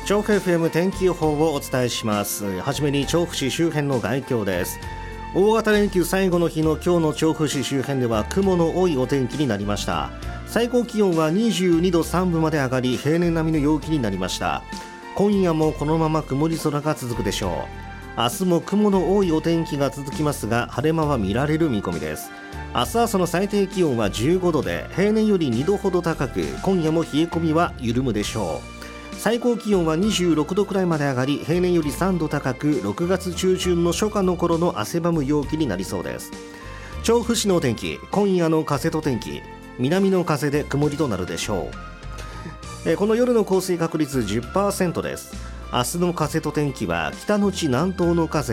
調布 FM 天気予報をお伝えします。はじめに調布市周辺の概況です。大型連休最後の日の今日の調布市周辺では雲の多いお天気になりました。最高気温は22度3分まで上がり、平年並みの陽気になりました。今夜もこのまま曇り空が続くでしょう。明日も雲の多いお天気が続きますが、晴れ間は見られる見込みです。明日朝の最低気温は15度で、平年より2度ほど高く、今夜も冷え込みは緩むでしょう。最高気温は26度くらいまで上がり、平年より3度高く、6月中旬の初夏の頃の汗ばむ陽気になりそうです。調布市のお天気、今夜の風と天気、南の風で曇りとなるでしょう。この夜の降水確率 10% です。明日の風と天気は北のち南東の風